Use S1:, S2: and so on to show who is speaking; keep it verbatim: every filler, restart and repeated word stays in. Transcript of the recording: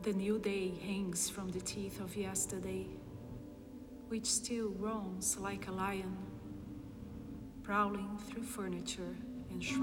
S1: the new day hangs from the teeth of yesterday, which still roams like a lion, prowling through furniture and shrubbery.